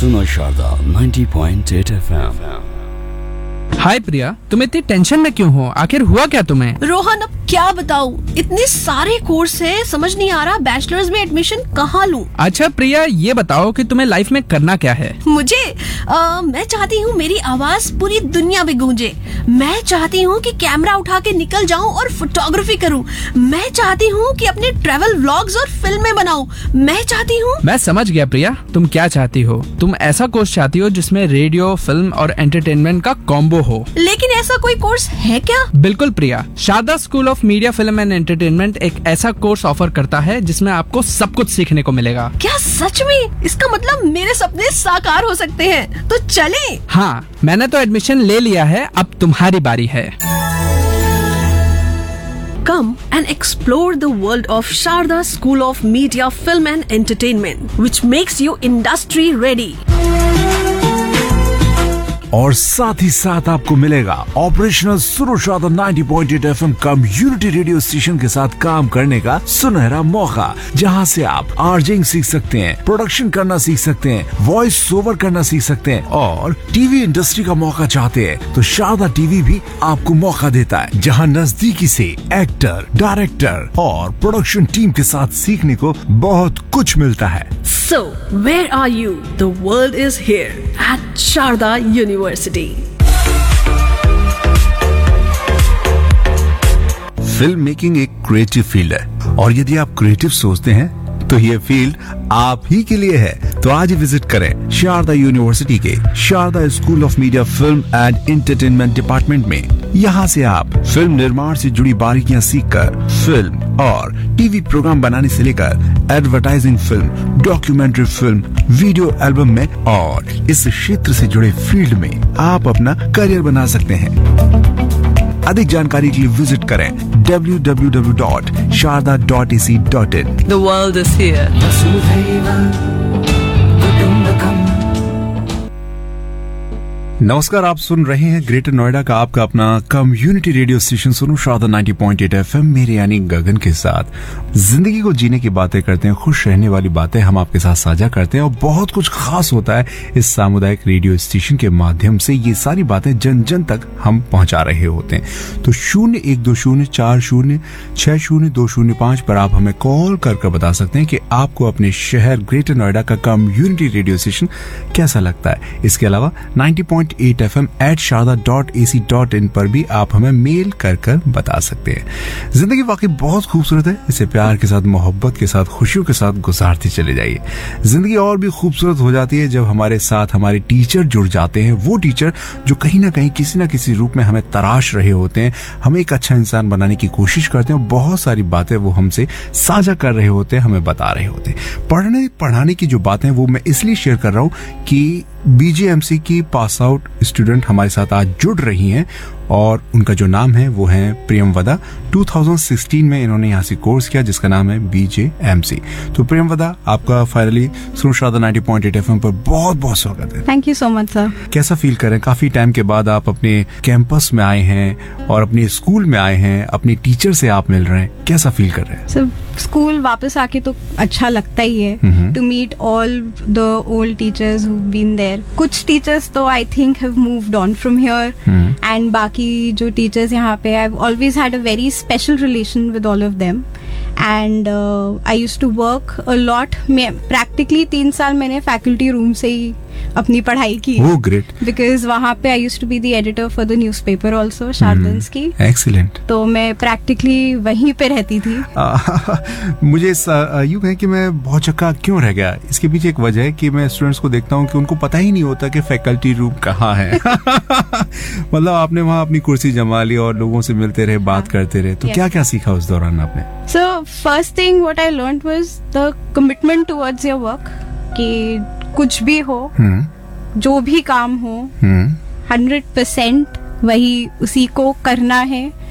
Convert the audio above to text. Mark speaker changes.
Speaker 1: सुनो शारदा 90.8 FM।
Speaker 2: हाय प्रिया, तुम इतनी टेंशन में क्यों हो? आखिर हुआ क्या तुम्हें?
Speaker 3: रोहन, अब क्या बताऊं, इतने सारे कोर्स हैं, समझ नहीं आ रहा बैचलर्स में एडमिशन कहाँ लूं।
Speaker 2: अच्छा प्रिया, ये बताओ कि तुम्हें लाइफ में करना क्या है?
Speaker 3: मुझे मैं चाहती हूँ मेरी आवाज पूरी दुनिया में गूंजे। मैं चाहती हूँ कि कैमरा उठा के निकल जाऊँ और फोटोग्राफी करूँ। मैं चाहती हूँ कि अपने ट्रैवल व्लॉग्स और फिल्में बनाऊँ। मैं चाहती हूँ।
Speaker 2: मैं समझ गया प्रिया, तुम क्या चाहती हो। तुम ऐसा कोर्स चाहती हो जिसमें रेडियो, फिल्म और एंटरटेनमेंट का कॉम्बो हो।
Speaker 3: लेकिन ऐसा कोई कोर्स है क्या?
Speaker 2: बिल्कुल प्रिया, Sharda school of media, film and entertainment एक ऐसा कोर्स ऑफर करता है जिसमें आपको सब कुछ सीखने को मिलेगा।
Speaker 3: क्या सच में? इसका मतलब मेरे सपने साकार हो सकते हैं, तो चलें।
Speaker 2: हाँ, मैंने तो एडमिशन ले लिया है, अब तुम्हारी बारी है।
Speaker 3: Come and explore the world of Sharda School of Media, Film and Entertainment, which makes you industry ready.
Speaker 4: और साथ ही साथ आपको मिलेगा ऑपरेशनल सुनो Sharda 90.8 FM community radio station के साथ काम करने का सुनहरा मौका, जहां से आप आरजेइंग सीख सकते हैं, प्रोडक्शन करना सीख सकते हैं, वॉइस ओवर करना सीख सकते हैं और टीवी इंडस्ट्री का मौका चाहते हैं तो शारदा टीवी भी आपको मौका देता है, जहां नजदीकी से एक्टर, डायरेक्टर और प्रोडक्शन टीम के साथ सीखने को बहुत कुछ मिलता है।
Speaker 3: So, where are you? The world is here at Sharda University.
Speaker 4: Film making एक क्रिएटिव फील्ड है और यदि आप क्रिएटिव सोचते हैं तो ये फील्ड आप ही के लिए है। तो आज ही विजिट करें शारदा यूनिवर्सिटी के Sharda school of media, film and entertainment department में। यहाँ से आप फिल्म निर्माण से जुड़ी बारीकियां सीखकर फिल्म और टीवी प्रोग्राम बनाने से लेकर advertising film, documentary film, video album में और इस क्षेत्र से जुड़े फील्ड में आप अपना करियर बना सकते हैं। अधिक जानकारी के लिए विजिट करें www.sharda.ac.in।
Speaker 3: The world is here.
Speaker 4: नमस्कार, आप सुन रहे हैं ग्रेटर नोएडा का आपका अपना कम्युनिटी रेडियो स्टेशन सुनो शारदा 90.8 FM, मेरे यानी गगन के साथ। जिंदगी को जीने की बातें करते हैं, खुश रहने वाली बातें हम आपके साथ साझा करते हैं और बहुत कुछ खास होता है इस सामुदायिक रेडियो स्टेशन के माध्यम से। ये सारी बातें जन जन तक हम पहुंचा रहे होते हैं। तो 012040600205 पर आप हमें कॉल कर बता सकते हैं कि आपको अपने शहर ग्रेटर नोएडा का कम्युनिटी रेडियो स्टेशन कैसा लगता है। इसके अलावा 90.8 FM @sharda.ac.in पर भी आप हमें मेल कर बता सकते हैं। जिंदगी वाकई बहुत खूबसूरत है, इसे प्यार के साथ, मोहब्बत के साथ, खुशियों के साथ गुजारते चले जाइए। जिंदगी और भी खूबसूरत हो जाती है जब हमारे साथ हमारे टीचर जुड़ जाते हैं। वो टीचर जो कहीं ना कहीं किसी ना किसी रूप में हमें तराश रहे होते हैं, हमें एक अच्छा इंसान बनाने की कोशिश करते हैं। बहुत सारी बातें वो हमसे साझा कर रहे होते हैं, हमें बता रहे होते हैं। पढ़ाने की जो बातें वो मैं इसलिए शेयर कर रहा हूँ कि BJMC की पास आउट स्टूडेंट हमारे साथ आज जुड़ रही हैं और उनका जो नाम है वो है प्रियमवदा। 2016 में इन्होंने यहाँ से कोर्स किया जिसका नाम है BJMC। तो प्रियमवदा, आपका फाइनली सुनो शारदा 90.8 FM पर बहुत बहुत स्वागत है।
Speaker 5: Thank you so much sir.
Speaker 4: कैसा फील कर रहे हैं? काफी टाइम के बाद आप अपने कैंपस में आए हैं और अपने स्कूल में आए हैं, अपनी टीचर से आप मिल रहे हैं, कैसा फील कर रहे हैं?
Speaker 5: सर, स्कूल वापस आके तो अच्छा लगता ही है to meet all the old teachers who been there. कुछ टीचर्स तो I think have moved on from here and बाकी जो टीचर्स यहाँ पे, I always had a very special relation with all of them and I used to work a lot. मैं practically 3 साल मैंने faculty room से ही अपनी पढ़ाई की।
Speaker 4: Oh great.
Speaker 5: बिकॉज वहाँ पे I used to be the editor for the newspaper also, शारदंस की।
Speaker 4: एक्सीलेंट।
Speaker 5: तो मैं प्रैक्टिकली वहीं पे रहती थी।
Speaker 4: मुझे यूं है कि मैं बहुत चक्का क्यों रह गया, इसके पीछे एक वजह है कि मैं स्टूडेंट्स को देखता हूँ कि उनको पता ही नहीं होता कि फैकल्टी रूम कहाँ है। मतलब आपने वहाँ अपनी कुर्सी जमा ली और लोगों से मिलते रहे, बात करते रहे, तो क्या क्या सीखा उस दौरान आपने?
Speaker 5: So first thing what I learned was the commitment towards your work, कि कुछ भी हो, जो भी काम हो, 100% वही उसी को करना है।